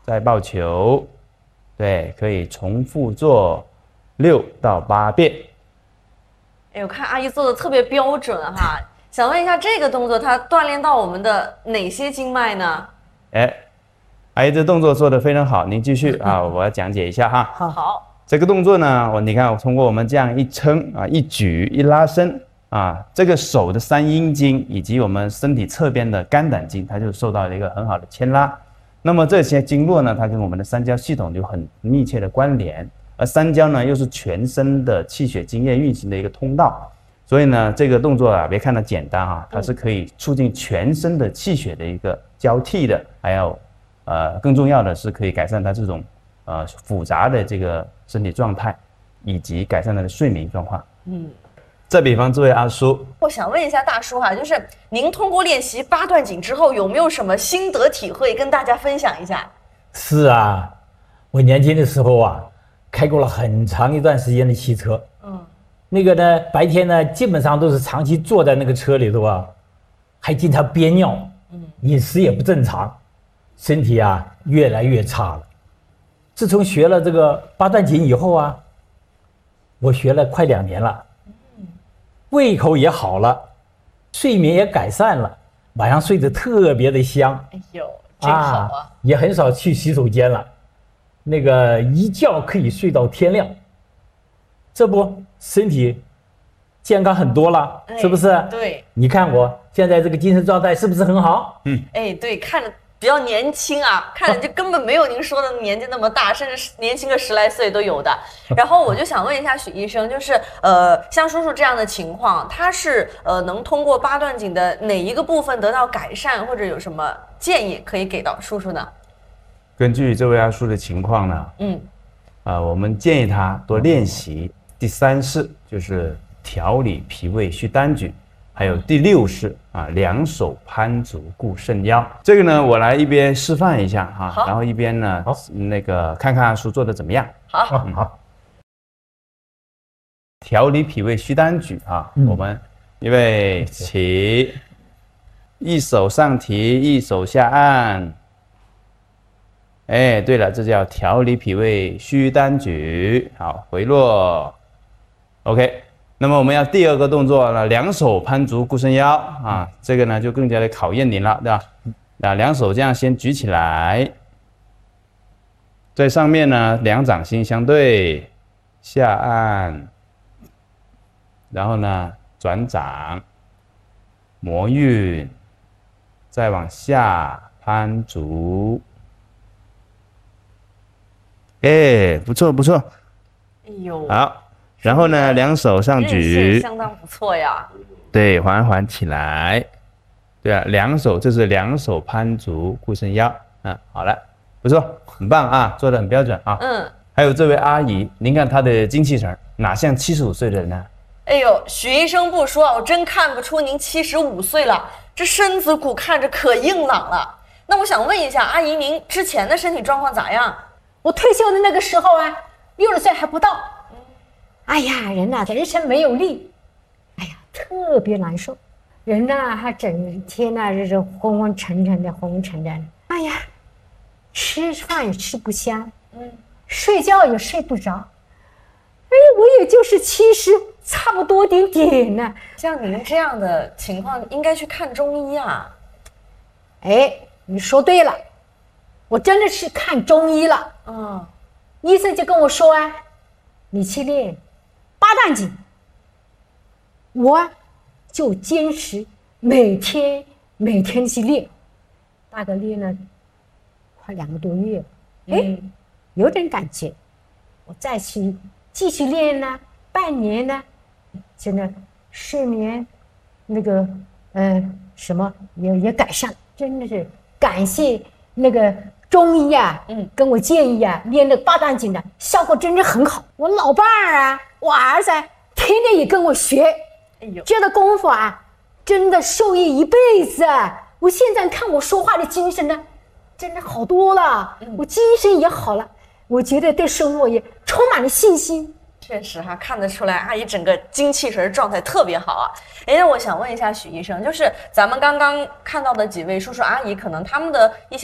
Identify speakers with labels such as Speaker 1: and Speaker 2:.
Speaker 1: 再抱球，对，可以重复做6到8遍。
Speaker 2: 哎，我看阿姨做的特别标准哈，想问一下这个动作它锻炼到我们的哪些经脉呢？
Speaker 1: 哎，阿姨这动作做得非常好，您继续啊，我要讲解一下哈。
Speaker 2: 好，
Speaker 1: 这个动作呢，你看，通过我们这样一撑啊，一举一拉伸啊，这个手的3阴经以及我们身体侧边的肝胆经，它就受到了一个很好的牵拉。那么这些经络呢，它跟我们的三焦系统有很密切的关联，而三焦呢又是全身的气血津液运行的一个通道，所以呢，这个动作啊，别看它简单啊，它是可以促进全身的气血的一个交替的，还有更重要的是可以改善它这种复杂的这个身体状态，以及改善它的睡眠状况。再比方这位阿叔，
Speaker 2: 我想问一下大叔哈，就是您通过练习八段锦之后，有没有什么心得体会跟大家分享一下？
Speaker 3: 是啊，我年轻的时候啊，开过了很长一段时间的汽车。那个呢，白天呢，基本上都是长期坐在那个车里头啊，还经常憋尿，饮食也不正常，身体啊越来越差了。自从学了这个八段锦以后啊，我学了快2年了，胃口也好了，睡眠也改善了，晚上睡得特别的香。
Speaker 2: 哎呦，真好啊！
Speaker 3: 也很少去洗手间了，那个一觉可以睡到天亮，这不身体健康很多了，是不是？
Speaker 2: 对，
Speaker 3: 你看我现在这个精神状态是不是很好？
Speaker 2: 哎，对，看着比较年轻啊，看着就根本没有您说的年纪那么大，甚至年轻个10来岁都有的。然后我就想问一下许医生，就是像叔叔这样的情况，他是能通过八段锦的哪一个部分得到改善，或者有什么建议可以给到叔叔呢？
Speaker 1: 根据这位阿叔的情况呢，我们建议他多练习第3式，就是调理脾胃虚单举，还有第6式啊，两手攀足固肾腰。这个呢，我来一边示范一下哈，然后一边呢，那个看看阿叔做的怎么样。
Speaker 2: 好，
Speaker 1: 调理脾胃虚单举啊，我们预备起，一手上提，一手下按。哎，对了，这叫调理脾胃虚单举。好，回落。OK， 那么我们要第2个动作呢，两手攀足固肾腰啊，这个呢就更加的考验您了，对吧？那两手这样先举起来，在上面呢两掌心相对，下按，然后呢转掌，摩运，再往下攀足。哎，不错不错。
Speaker 2: 哎呦，
Speaker 1: 好，然后呢，两手上举，
Speaker 2: 相当不错呀。
Speaker 1: 对，缓缓起来。对啊，这是两手攀足固肾腰。好了，不错，很棒啊，做得很标准啊。还有这位阿姨，您看她的精气神，哪像75岁的人呢？
Speaker 2: 哎呦，许医生不说，我真看不出您75岁了，这身子骨看着可硬朗了。那我想问一下，阿姨，您之前的身体状况咋样？
Speaker 4: 我退休的那个时候啊，60岁还不到。哎呀，人呐，人生没有力，哎呀，特别难受。人呐，还整天呐，这是昏昏沉沉的，昏昏沉沉的。哎呀，吃饭也吃不香，睡觉也睡不着。哎，我也就是70，差不多点呢。
Speaker 2: 像您这样的情况，应该去看中医啊。
Speaker 4: 哎，你说对了，我真的是看中医了。医生就跟我说啊，你去练八段锦。我就坚持每天去练，大概练了快2个多月，有点感觉。我再去继续练呢，半年呢，真的睡眠那个什么也改善，真的是感谢那个中医啊，跟我建议啊，练那个八段锦的效果真的很好。我老伴儿啊，我儿子天天也跟我学，这个功夫啊，真的受益一辈子啊！我现在看我说话的精神呢，真的好多了，我精神也好了，我觉得对生活也充满了信心。
Speaker 2: 确实哈，看得出来阿姨整个精气神状态特别好啊。哎，那我想问一下许医生，就是咱们刚刚看到的几位叔叔阿姨，可能他们的一些